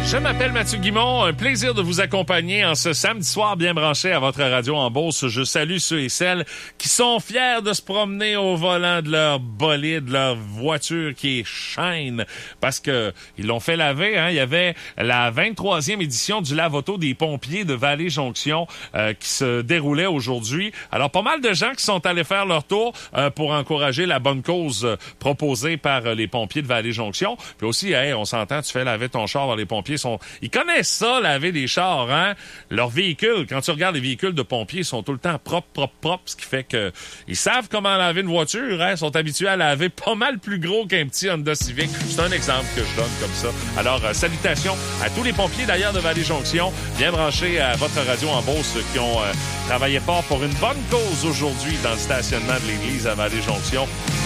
Je m'appelle Mathieu Guimond, un plaisir de vous accompagner en ce samedi soir bien branché à votre radio en Beauce. Je salue ceux et celles qui sont fiers de se promener au volant de leur bolide, de leur voiture qui est shine, parce que ils l'ont fait laver. Hein. Il y avait la 23e édition du lave-auto des pompiers de Vallée-Jonction qui se déroulait aujourd'hui. Alors, pas mal de gens qui sont allés faire leur tour pour encourager la bonne cause proposée par les pompiers de Vallée-Jonction. Puis aussi, hey, on s'entend, tu fais laver ton char dans les pompiers. Ils connaissent ça, laver des chars, hein? Leurs véhicules, quand tu regardes les véhicules de pompiers, ils sont tout le temps propres, ce qui fait que ils savent comment laver une voiture, hein? Ils sont habitués à laver pas mal plus gros qu'un petit Honda Civic. C'est un exemple que je donne comme ça. Alors, salutations à tous les pompiers d'ailleurs de Vallée-Jonction, bien branchés à votre radio en Beauce, qui ont travaillé fort pour une bonne cause aujourd'hui dans le stationnement de l'église à Vallée-Jonction.